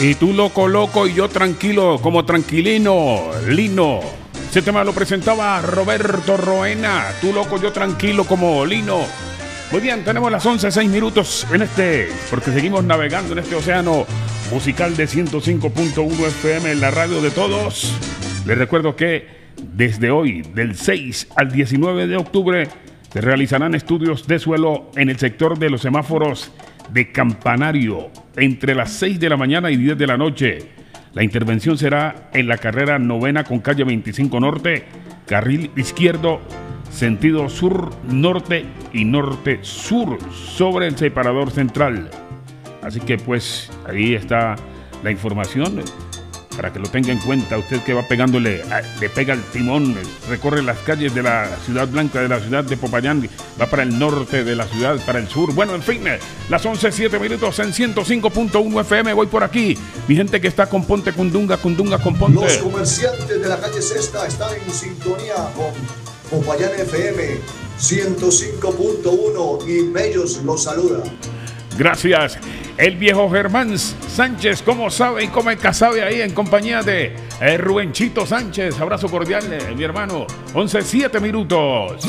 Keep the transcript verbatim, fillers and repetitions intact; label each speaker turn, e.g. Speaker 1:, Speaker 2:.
Speaker 1: Y tú loco, loco y yo tranquilo, como tranquilino, Lino. Ese tema lo presentaba Roberto Roena. Tú loco, yo tranquilo como Lino. Muy bien, tenemos las once, seis minutos en este, porque seguimos navegando en este océano musical de ciento cinco punto uno F M, en la radio de todos. Les recuerdo que desde hoy, del seis al diecinueve de octubre, se realizarán estudios de suelo en el sector de los semáforos de Campanario entre las seis de la mañana y diez de la noche. La intervención será en la carrera novena con calle veinticinco Norte, carril izquierdo, sentido sur-norte y norte-sur, sobre el separador central. Así que pues ahí está la información para que lo tenga en cuenta. Usted que va pegándole, le pega el timón, recorre las calles de la Ciudad Blanca, de la ciudad de Popayán, va para el norte de la ciudad, para el sur. Bueno, en fin, las once, siete minutos en ciento cinco punto uno F M. Voy por aquí. Mi gente que está con Ponte Cundunga, Cundunga con Ponte.
Speaker 2: Los comerciantes de la calle Sexta están en sintonía con Popayán F M ciento cinco punto uno y Mellos los saluda.
Speaker 1: Gracias. El viejo Germán Sánchez, ¿cómo sabe y cómo sabe ahí en compañía de eh, Rubenchito Sánchez? Abrazo cordial, eh, mi hermano. once, siete minutos.